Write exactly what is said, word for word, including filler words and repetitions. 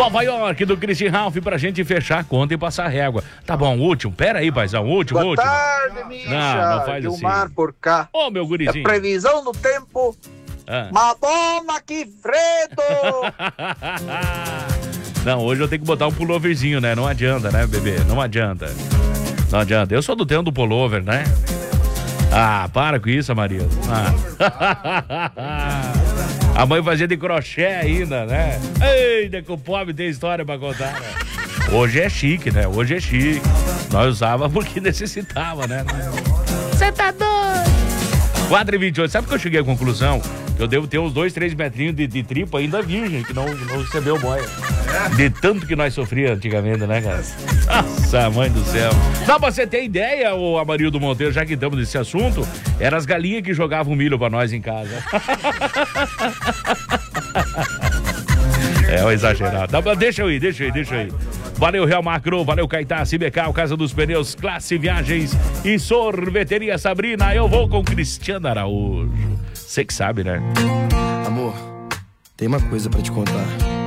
Nova York, do Christian Ralph, pra gente fechar a conta e passar a régua. Tá bom, último. Pera aí, paizão. Último, Boa último. tarde, Misha. Não, não faz Gilmar assim. por cá. Ô, meu gurizinho. É previsão do tempo. Ah. Madonna, que fredo! Não, hoje eu tenho que botar um pulloverzinho, né? Não adianta, né, bebê? Não adianta. Não adianta. Eu sou do tempo do pullover, né? Ah, para com isso, Maria. Ah. A mãe fazia de crochê ainda, né? Eita, que o pobre tem história pra contar, né? Hoje é chique, né? Hoje é chique. Nós usava porque necessitava, né? Você tá doido? quatro e vinte e oito. Sabe que eu cheguei à conclusão? Que eu devo ter uns dois, três metrinhos de, de tripa ainda virgem, que não, que não recebeu boia. De tanto que nós sofríamos antigamente, né, cara? Nossa, mãe do céu. Dá pra você ter ideia, ô Amarildo Monteiro, já que estamos nesse assunto, eram as galinhas que jogavam milho pra nós em casa. É, o exagerado. Dá pra, deixa eu ir, deixa eu ir, deixa eu ir. Valeu, Real Macro, valeu, Caetá, Cibecal, Casa dos Pneus, Classe Viagens e Sorveteria Sabrina. Eu vou com Cristiano Araújo. Você que sabe, né? Amor, tem uma coisa pra te contar.